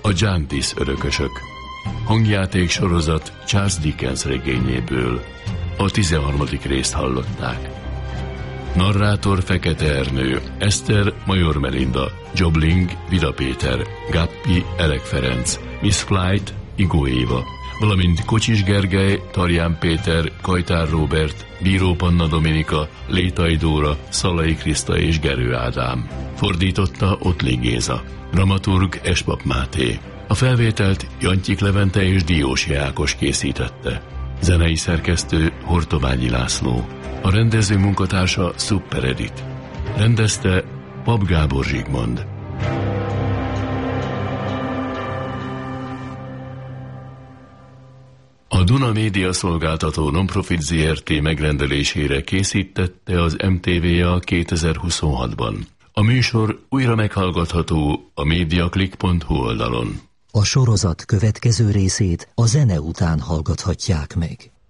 A Jantis örökösök. Hangjáték sorozat Charles Dickens regényéből. A 13. részt hallották. Narrátor Fekete Ernő, Eszter Major Melinda, Jobling Vida Péter, Gappi Elek Ferenc, Miss Flight Igó Éva, valamint Kocsis Gergely, Tarján Péter, Kajtár Róbert, Bíró Panna Dominika, Létai Dóra, Szalai Kriszta és Gerő Ádám. Fordította Ottli Géza. Dramaturg Espap Máté. A felvételt Jantyik Levente és Diósi Ákos készítette. Zenei szerkesztő Hortobányi László. A rendező munkatársa Super Edit. Rendezte Pap Gábor Zsigmond. A Duna Média Szolgáltató Nonprofit Zrt. Megrendelésére készítette az MTV-a 2026-ban. A műsor újra meghallgatható a mediaclick.hu oldalon. A sorozat következő részét a zene után hallgathatják meg.